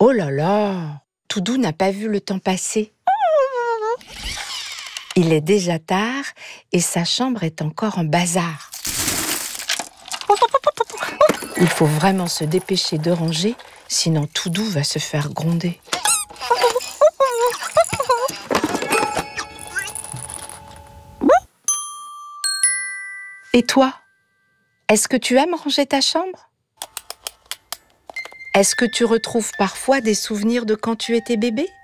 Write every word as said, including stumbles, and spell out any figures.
Oh là là! Toudou n'a pas vu le temps passer. Il est déjà tard et sa chambre est encore en bazar. Il faut vraiment se dépêcher de ranger, sinon Toudou va se faire gronder. Et toi, est-ce que tu aimes ranger ta chambre? Est-ce que tu retrouves parfois des souvenirs de quand tu étais bébé?